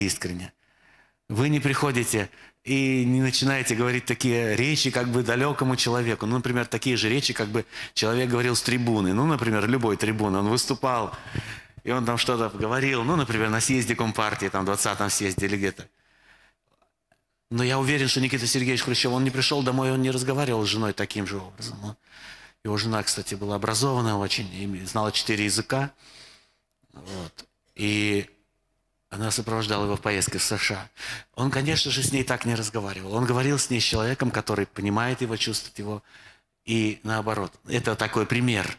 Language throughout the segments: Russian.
искренне. Вы не приходите и не начинаете говорить такие речи как бы далекому человеку. Ну, например, такие же речи, как бы человек говорил с трибуны. Ну, например, любой трибуны. Он выступал, и он там что-то говорил. Ну, например, на съезде Компартии, там, 20-м съезде или где-то. Но я уверен, что Никита Сергеевич Хрущев, он не пришел домой, он не разговаривал с женой таким же образом. Его жена, кстати, была образованная очень, и знала 4 языка. Вот. И она сопровождала его в поездке в США. Он, конечно же, с ней так не разговаривал. Он говорил с ней с человеком, который понимает его, чувствует его. И наоборот. Это такой пример.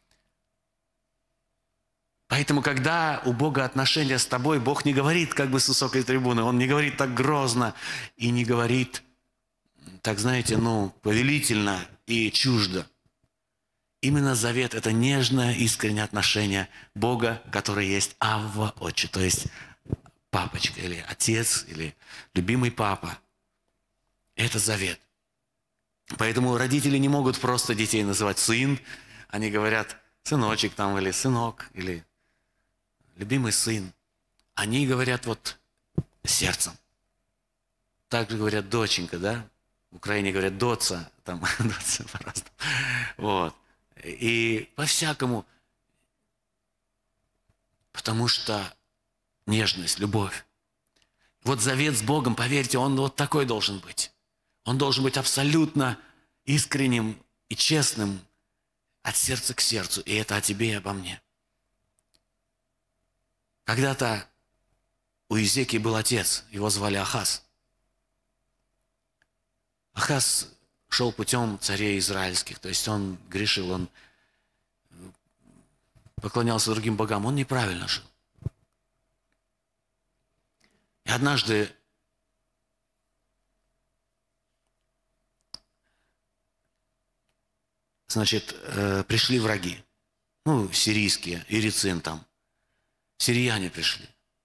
Поэтому, когда у Бога отношения с тобой, Бог не говорит как бы с высокой трибуны. Он не говорит так грозно и не говорит так, знаете, повелительно и чуждо. Именно завет – это нежное, искреннее отношение Бога, который есть Авва, Отче, то есть папочка или отец, или любимый папа. Это завет. Поэтому родители не могут просто детей называть сын. Они говорят сыночек там, или сынок, или любимый сын. Они говорят сердцем. Так же говорят доченька, да? В Украине говорят доца, там доца по-разному. Вот. И по-всякому. Потому что нежность, любовь. Вот завет с Богом, поверьте, он вот такой должен быть. Он должен быть абсолютно искренним и честным от сердца к сердцу. И это о тебе и обо мне. Когда-то у Иезекии был отец, его звали Ахаз. Ахаз шел путем царей израильских, то есть он грешил, он поклонялся другим богам, он неправильно жил. И однажды пришли враги, сирийские, Ирицин там, сирияне пришли.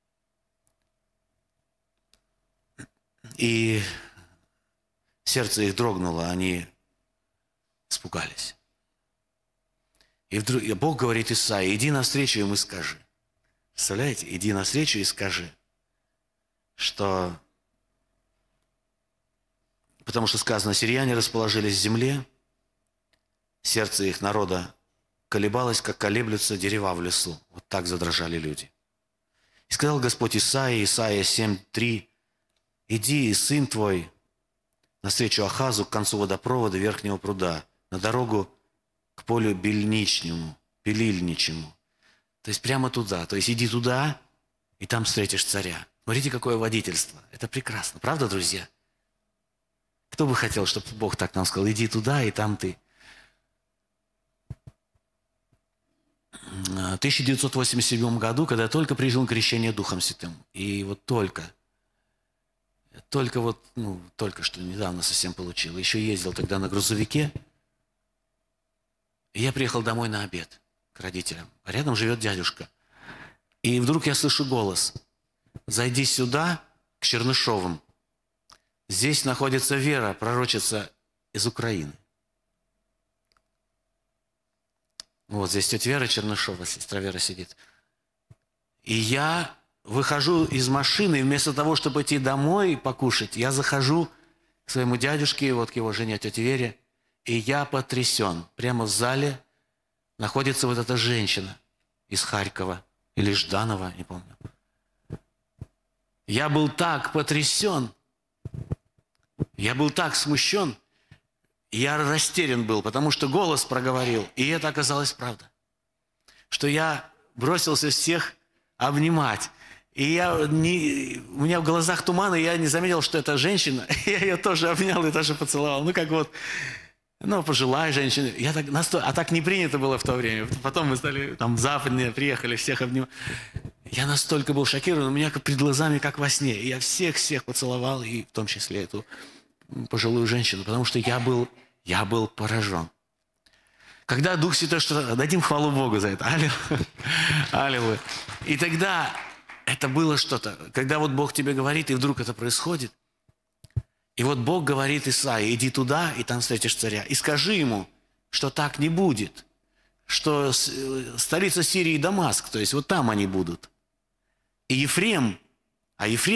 И сердце их дрогнуло, они испугались. И вдруг Бог говорит Исаии: иди навстречу им и скажи. Представляете? Иди навстречу и скажи, что... Потому что сказано, сирияне расположились в земле, сердце их народа колебалось, как колеблются дерева в лесу. Вот так задрожали люди. И сказал Господь Исаии, Исаия 7:3, иди, и сын твой, навстречу Ахазу к концу водопровода верхнего пруда, на дорогу к полю Пилильничному. То есть прямо туда. То есть иди туда, и там встретишь царя. Смотрите, какое водительство. Это прекрасно. Правда, друзья? Кто бы хотел, чтобы Бог так нам сказал: иди туда, и там ты. В 1987 году, когда я только принял крещение Духом Святым, и только что недавно совсем получил. Еще ездил тогда на грузовике. И я приехал домой на обед к родителям. А рядом живет дядюшка. И вдруг я слышу голос: зайди сюда, к Чернышовым. Здесь находится Вера, пророчица из Украины. Вот здесь тетя Вера Чернышова, сестра Вера сидит. И я выхожу из машины, и вместо того, чтобы идти домой покушать, я захожу к своему дядюшке, к его жене, тете Вере, и я потрясен. Прямо в зале находится вот эта женщина из Харькова, или Жданова, не помню. Я был так потрясен, я был так смущен, я растерян был, потому что голос проговорил, и это оказалось правда. Что я бросился всех обнимать. И у меня в глазах туман, и я не заметил, что это женщина. Я ее тоже обнял и тоже поцеловал. Пожилая женщина. А так не принято было в то время. Потом мы стали, в западные приехали, всех обнимать. Я настолько был шокирован, у меня перед глазами, как во сне. И я всех поцеловал, и в том числе эту пожилую женщину, потому что я был поражен. Когда Дух Святой что-то... Дадим хвалу Богу за это. Аллилуйя. И тогда это было что-то. Когда Бог тебе говорит, и вдруг это происходит. И Бог говорит Исаии: иди туда, и там встретишь царя. И скажи ему, что так не будет. Что столица Сирии Дамаск, то есть там они будут. И Ефрем А Ефрем